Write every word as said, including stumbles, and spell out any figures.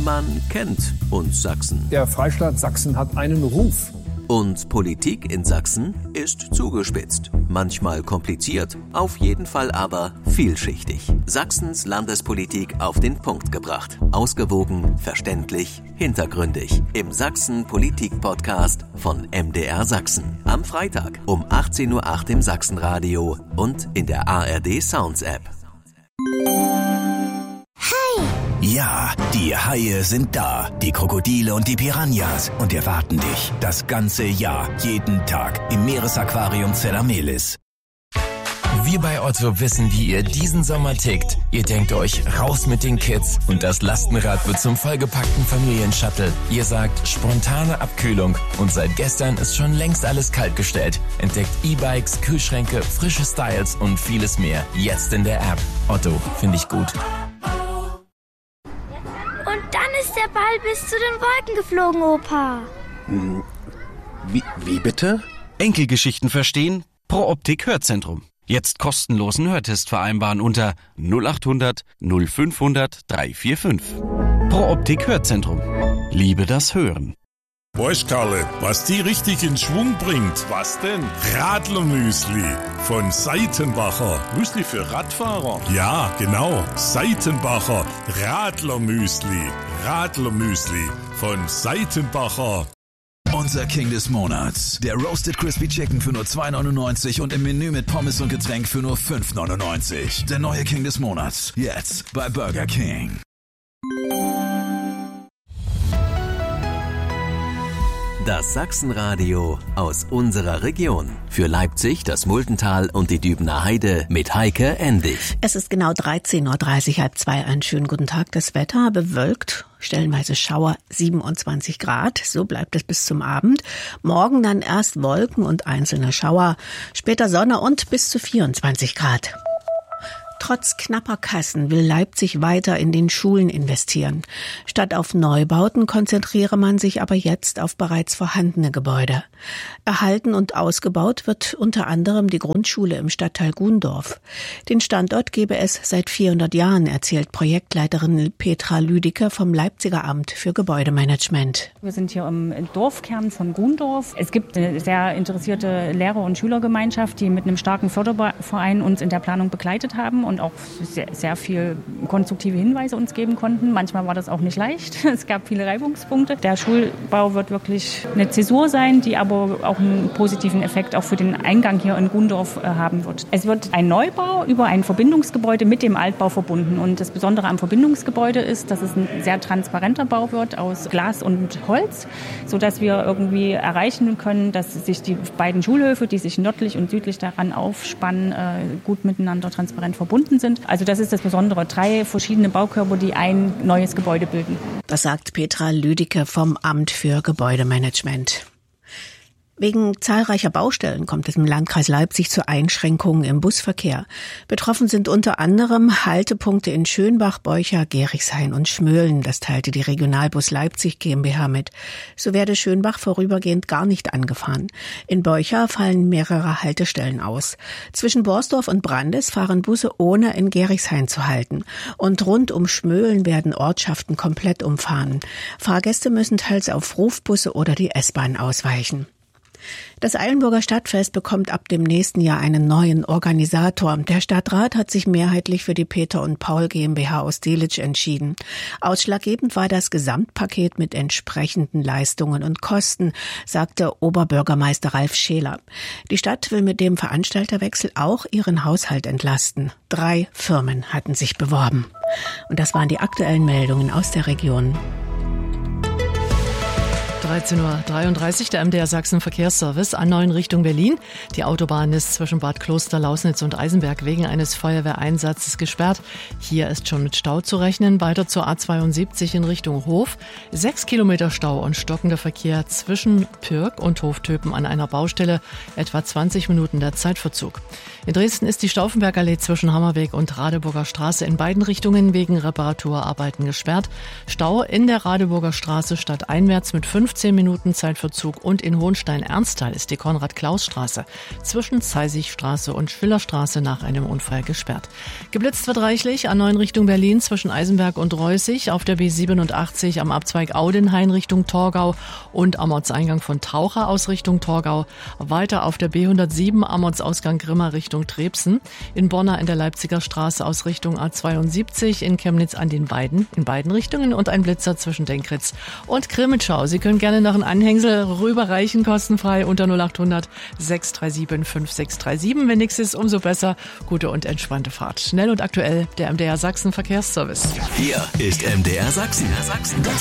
Man kennt uns Sachsen. Der Freistaat Sachsen hat einen Ruf. Und Politik in Sachsen ist zugespitzt, manchmal kompliziert, auf jeden Fall aber vielschichtig. Sachsens Landespolitik auf den Punkt gebracht. Ausgewogen, verständlich, hintergründig. Im Sachsen-Politik-Podcast von M D R Sachsen. Am Freitag um achtzehn Uhr acht im Sachsenradio und in der A R D Sounds App. Ja, die Haie sind da, die Krokodile und die Piranhas und erwarten dich das ganze Jahr, jeden Tag im Meeresaquarium Zellamelis. Wir bei Otto wissen, wie ihr diesen Sommer tickt. Ihr denkt euch, raus mit den Kids und das Lastenrad wird zum vollgepackten Familienshuttle. Ihr sagt, spontane Abkühlung und seit gestern ist schon längst alles kaltgestellt. Entdeckt E-Bikes, Kühlschränke, frische Styles und vieles mehr. Jetzt in der App. Otto, finde ich gut. Und dann ist der Ball bis zu den Wolken geflogen, Opa. Hm, wie, wie bitte? Enkelgeschichten verstehen? Pro Optik Hörzentrum. Jetzt kostenlosen Hörtest vereinbaren unter null acht hundert null fünfhundert dreihundertfünfundvierzig. Pro Optik Hörzentrum. Liebe das Hören. Weißt Karle, was die richtig in Schwung bringt? Was denn? Radlermüsli von Seitenbacher. Müsli für Radfahrer? Ja, genau. Seitenbacher Radlermüsli. Radlermüsli von Seitenbacher. Unser King des Monats. Der Roasted Crispy Chicken für nur zwei neunundneunzig und im Menü mit Pommes und Getränk für nur fünf neunundneunzig. Der neue King des Monats. Jetzt bei Burger King. Das Sachsenradio aus unserer Region. Für Leipzig, das Multental und die Dübener Heide mit Heike Endig. Es ist genau dreizehn Uhr dreißig, halb zwei. Einen schönen guten Tag. Das Wetter bewölkt, stellenweise Schauer, siebenundzwanzig Grad. So bleibt es bis zum Abend. Morgen dann erst Wolken und einzelne Schauer. Später Sonne und bis zu vierundzwanzig Grad. Trotz knapper Kassen will Leipzig weiter in den Schulen investieren. Statt auf Neubauten konzentriere man sich aber jetzt auf bereits vorhandene Gebäude. Erhalten und ausgebaut wird unter anderem die Grundschule im Stadtteil Gundorf. Den Standort gebe es seit vierhundert Jahren, erzählt Projektleiterin Petra Lüdicke vom Leipziger Amt für Gebäudemanagement. Wir sind hier im Dorfkern von Gundorf. Es gibt eine sehr interessierte Lehrer- und Schülergemeinschaft, die mit einem starken Förderverein uns in der Planung begleitet haben und auch sehr, sehr viel konstruktive Hinweise uns geben konnten. Manchmal war das auch nicht leicht. Es gab viele Reibungspunkte. Der Schulbau wird wirklich eine Zäsur sein, die aber auch einen positiven Effekt auch für den Eingang hier in Gundorf äh, haben wird. Es wird ein Neubau über ein Verbindungsgebäude mit dem Altbau verbunden. Und das Besondere am Verbindungsgebäude ist, dass es ein sehr transparenter Bau wird aus Glas und Holz, sodass wir irgendwie erreichen können, dass sich die beiden Schulhöfe, die sich nördlich und südlich daran aufspannen, äh, gut miteinander transparent verbunden sind. Also das ist das Besondere. Drei verschiedene Baukörper, die ein neues Gebäude bilden. Das sagt Petra Lüdicke vom Amt für Gebäudemanagement. Wegen zahlreicher Baustellen kommt es im Landkreis Leipzig zu Einschränkungen im Busverkehr. Betroffen sind unter anderem Haltepunkte in Schönbach, Beucha, Gerichshain und Schmölln. Das teilte die Regionalbus Leipzig GmbH mit. So werde Schönbach vorübergehend gar nicht angefahren. In Beucha fallen mehrere Haltestellen aus. Zwischen Borsdorf und Brandes fahren Busse ohne in Gerichshain zu halten. Und rund um Schmölln werden Ortschaften komplett umfahren. Fahrgäste müssen teils auf Rufbusse oder die S-Bahn ausweichen. Das Eilenburger Stadtfest bekommt ab dem nächsten Jahr einen neuen Organisator. Der Stadtrat hat sich mehrheitlich für die Peter und Paul GmbH aus Delitzsch entschieden. Ausschlaggebend war das Gesamtpaket mit entsprechenden Leistungen und Kosten, sagte Oberbürgermeister Ralf Scheler. Die Stadt will mit dem Veranstalterwechsel auch ihren Haushalt entlasten. Drei Firmen hatten sich beworben. Und das waren die aktuellen Meldungen aus der Region. dreizehn Uhr dreiunddreißig, der M D R Sachsen Verkehrsservice, A neun Richtung Berlin. Die Autobahn ist zwischen Bad Kloster, Lausnitz und Eisenberg wegen eines Feuerwehreinsatzes gesperrt. Hier ist schon mit Stau zu rechnen. Weiter zur A zweiundsiebzig in Richtung Hof. Sechs Kilometer Stau und stockender Verkehr zwischen Pirk und Hoftöpen an einer Baustelle. Etwa zwanzig Minuten der Zeitverzug. In Dresden ist die Stauffenbergallee zwischen Hammerweg und Radeburger Straße in beiden Richtungen wegen Reparaturarbeiten gesperrt. Stau in der Radeburger Straße stadteinwärts mit fünfzehn fünfzehn Minuten Zeitverzug. Und in Hohenstein-Ernsthal ist die Konrad-Klaus-Straße zwischen Zeisigstraße und Schillerstraße nach einem Unfall gesperrt. Geblitzt wird reichlich A neun Richtung Berlin zwischen Eisenberg und Reußig, auf der B siebenundachtzig am Abzweig Audenhain Richtung Torgau und am Ortseingang von Taucher aus Richtung Torgau. Weiter auf der B hundertsieben am Ortsausgang Grimma Richtung Trebsen. In Bonn in der Leipziger Straße aus Richtung A zweiundsiebzig, in Chemnitz an den beiden, in beiden Richtungen und ein Blitzer zwischen Denkritz und Krimitschau. Sie können gerne noch ein Anhängsel rüberreichen, kostenfrei unter null acht hundert sechs drei sieben fünf sechs drei sieben. Wenn nichts ist, umso besser. Gute und entspannte Fahrt. Schnell und aktuell der M D R Sachsen Verkehrsservice. Hier ist M D R Sachsen.